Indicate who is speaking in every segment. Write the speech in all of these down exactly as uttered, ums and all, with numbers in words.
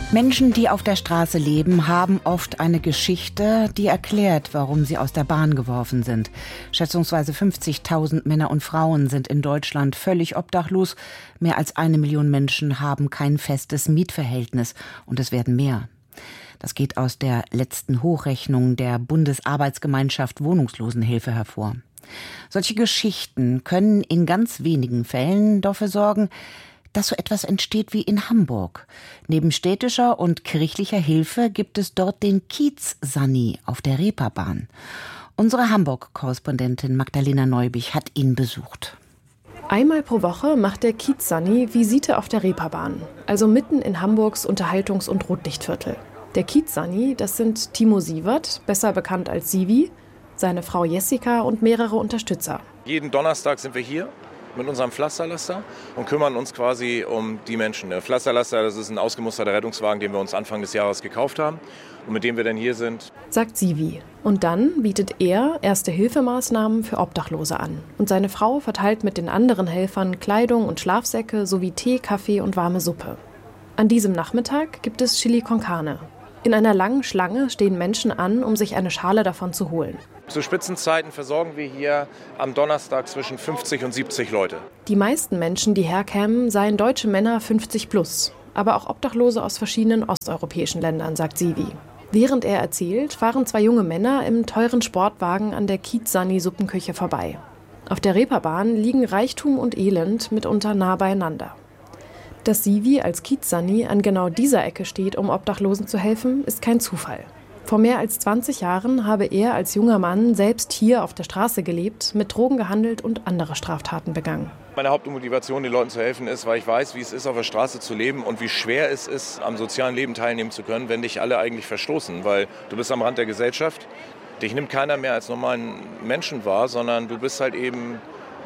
Speaker 1: Menschen, die auf der Straße leben, haben oft eine Geschichte, die erklärt, warum sie aus der Bahn geworfen sind. Schätzungsweise fünfzigtausend Männer und Frauen sind in Deutschland völlig obdachlos. Mehr als eine Million Menschen haben kein festes Mietverhältnis und es werden mehr. Das geht aus der letzten Hochrechnung der Bundesarbeitsgemeinschaft Wohnungslosenhilfe hervor. Solche Geschichten können in ganz wenigen Fällen dafür sorgen, dass so etwas entsteht wie in Hamburg. Neben städtischer und kirchlicher Hilfe gibt es dort den Kiez-Sani auf der Reeperbahn. Unsere Hamburg-Korrespondentin Magdalena Neubich hat ihn besucht.
Speaker 2: Einmal pro Woche macht der Kiez-Sani Visite auf der Reeperbahn, also mitten in Hamburgs Unterhaltungs- und Rotlichtviertel. Der Kiez-Sani, das sind Timo Sievert, besser bekannt als Sivi, seine Frau Jessica und mehrere Unterstützer.
Speaker 3: Jeden Donnerstag sind wir hier mit unserem Pflasterlaster und kümmern uns quasi um die Menschen. Der Pflasterlaster, das ist ein ausgemusterter Rettungswagen, den wir uns Anfang des Jahres gekauft haben und mit dem wir dann hier sind.
Speaker 2: Sagt Sivi. Und dann bietet er Erste-Hilfemaßnahmen für Obdachlose an. Und seine Frau verteilt mit den anderen Helfern Kleidung und Schlafsäcke sowie Tee, Kaffee und warme Suppe. An diesem Nachmittag gibt es Chili con Carne. In einer langen Schlange stehen Menschen an, um sich eine Schale davon zu holen.
Speaker 3: Zu Spitzenzeiten versorgen wir hier am Donnerstag zwischen fünfzig und siebzig Leute.
Speaker 2: Die meisten Menschen, die herkämen, seien deutsche Männer fünfzig plus, aber auch Obdachlose aus verschiedenen osteuropäischen Ländern, sagt Sivi. Während er erzählt, fahren zwei junge Männer im teuren Sportwagen an der Kiez-Sani-Suppenküche vorbei. Auf der Reeperbahn liegen Reichtum und Elend mitunter nah beieinander. Dass Sivi als Kiez-Sani an genau dieser Ecke steht, um Obdachlosen zu helfen, ist kein Zufall. Vor mehr als zwanzig Jahren habe er als junger Mann selbst hier auf der Straße gelebt, mit Drogen gehandelt und andere Straftaten begangen.
Speaker 3: Meine Hauptmotivation, den Leuten zu helfen, ist, weil ich weiß, wie es ist, auf der Straße zu leben und wie schwer es ist, am sozialen Leben teilnehmen zu können, wenn dich alle eigentlich verstoßen. Weil du bist am Rand der Gesellschaft, dich nimmt keiner mehr als normalen Menschen wahr, sondern du bist halt eben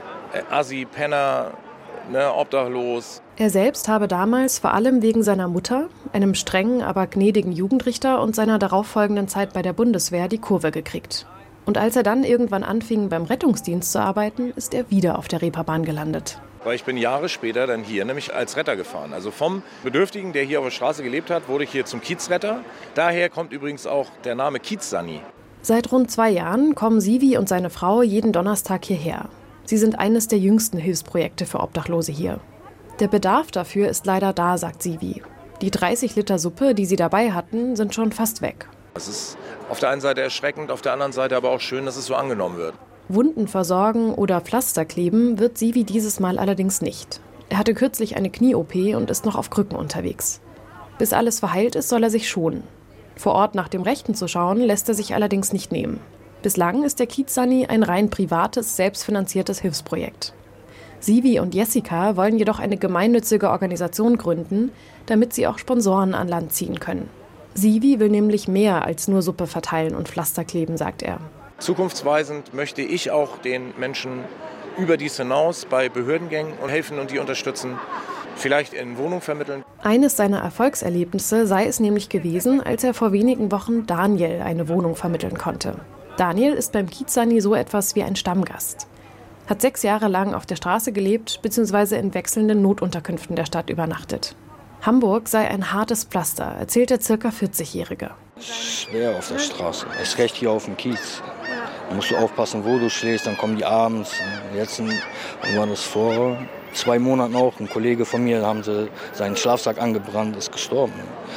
Speaker 3: Assi, Penner, ne, obdachlos.
Speaker 2: Er selbst habe damals vor allem wegen seiner Mutter, einem strengen, aber gnädigen Jugendrichter und seiner darauffolgenden Zeit bei der Bundeswehr die Kurve gekriegt. Und als er dann irgendwann anfing, beim Rettungsdienst zu arbeiten, ist er wieder auf der Reeperbahn gelandet.
Speaker 3: Weil ich bin Jahre später dann hier nämlich als Retter gefahren. Also vom Bedürftigen, der hier auf der Straße gelebt hat, wurde ich hier zum Kiezretter. Daher kommt übrigens auch der Name Kiez-Sani.
Speaker 2: Seit rund zwei Jahren kommen Sivi und seine Frau jeden Donnerstag hierher. Sie sind eines der jüngsten Hilfsprojekte für Obdachlose hier. Der Bedarf dafür ist leider da, sagt Sivi. Die dreißig Liter Suppe, die sie dabei hatten, sind schon fast weg.
Speaker 3: Es ist auf der einen Seite erschreckend, auf der anderen Seite aber auch schön, dass es so angenommen wird.
Speaker 2: Wunden versorgen oder Pflaster kleben wird Sivi dieses Mal allerdings nicht. Er hatte kürzlich eine Knie-O P und ist noch auf Krücken unterwegs. Bis alles verheilt ist, soll er sich schonen. Vor Ort nach dem Rechten zu schauen, lässt er sich allerdings nicht nehmen. Bislang ist der Kiez-Sani ein rein privates, selbstfinanziertes Hilfsprojekt. Sivi und Jessica wollen jedoch eine gemeinnützige Organisation gründen, damit sie auch Sponsoren an Land ziehen können. Sivi will nämlich mehr als nur Suppe verteilen und Pflaster kleben, sagt er.
Speaker 3: Zukunftsweisend möchte ich auch den Menschen über dies hinaus bei Behördengängen helfen und die unterstützen, vielleicht in Wohnungen vermitteln.
Speaker 2: Eines seiner Erfolgserlebnisse sei es nämlich gewesen, als er vor wenigen Wochen Daniel eine Wohnung vermitteln konnte. Daniel ist beim Kiez-Sani so etwas wie ein Stammgast. Hat sechs Jahre lang auf der Straße gelebt bzw. in wechselnden Notunterkünften der Stadt übernachtet. Hamburg sei ein hartes Pflaster, erzählt der circa vierzigjährige.
Speaker 4: Schwer auf der Straße, erst recht hier auf dem Kiez. Da musst du aufpassen, wo du schläfst, dann kommen die abends. Jetzt war das vor zwei Monaten auch. Ein Kollege von mir, da haben sie seinen Schlafsack angebrannt, ist gestorben.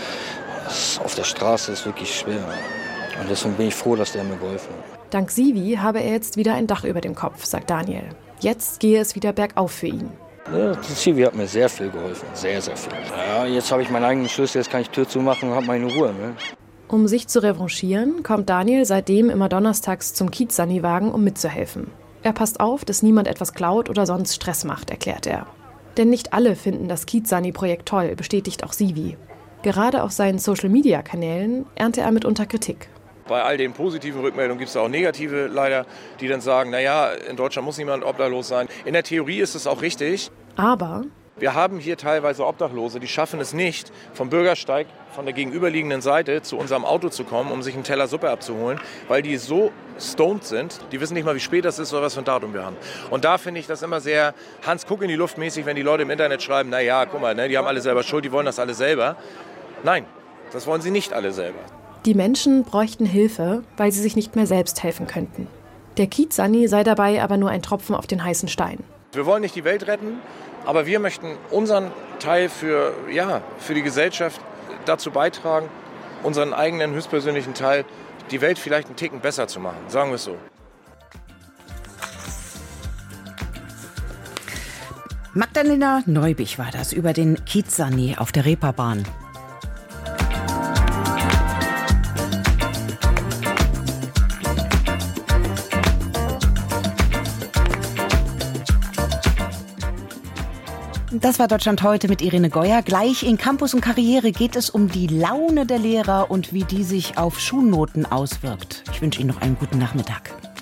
Speaker 4: Das auf der Straße ist wirklich schwer. Und deswegen bin ich froh, dass der mir geholfen hat.
Speaker 2: Dank Sivi habe er jetzt wieder ein Dach über dem Kopf, sagt Daniel. Jetzt gehe es wieder bergauf für ihn.
Speaker 4: Ja, Sivi hat mir sehr viel geholfen, sehr, sehr viel. Ja, jetzt habe ich meinen eigenen Schlüssel, jetzt kann ich Tür zumachen und habe meine Ruhe. Ne?
Speaker 2: Um sich zu revanchieren, kommt Daniel seitdem immer donnerstags zum Kiez-Sani-Wagen, um mitzuhelfen. Er passt auf, dass niemand etwas klaut oder sonst Stress macht, erklärt er. Denn nicht alle finden das Kiez-Sani-Projekt toll, bestätigt auch Sivi. Gerade auf seinen Social-Media-Kanälen ernte er mitunter Kritik.
Speaker 3: Bei all den positiven Rückmeldungen gibt es auch negative leider, die dann sagen, naja, in Deutschland muss niemand obdachlos sein. In der Theorie ist es auch richtig.
Speaker 2: Aber
Speaker 3: wir haben hier teilweise Obdachlose, die schaffen es nicht, vom Bürgersteig von der gegenüberliegenden Seite zu unserem Auto zu kommen, um sich einen Teller Suppe abzuholen, weil die so stoned sind, die wissen nicht mal, wie spät das ist oder was für ein Datum wir haben. Und da finde ich das immer sehr Hans Kuck in die Luft mäßig, wenn die Leute im Internet schreiben, naja, guck mal, ne, die haben alle selber Schuld, die wollen das alle selber. Nein, das wollen sie nicht alle selber.
Speaker 2: Die Menschen bräuchten Hilfe, weil sie sich nicht mehr selbst helfen könnten. Der Kiez-Sani sei dabei aber nur ein Tropfen auf den heißen Stein.
Speaker 3: Wir wollen nicht die Welt retten, aber wir möchten unseren Teil für, ja, für die Gesellschaft dazu beitragen, unseren eigenen höchstpersönlichen Teil, die Welt vielleicht einen Ticken besser zu machen. Sagen wir es so.
Speaker 1: Magdalena Neubich war das über den Kiez-Sani auf der Reeperbahn. Das war Deutschland heute mit Irene Geuer. Gleich in Campus und Karriere geht es um die Laune der Lehrer und wie die sich auf Schulnoten auswirkt. Ich wünsche Ihnen noch einen guten Nachmittag.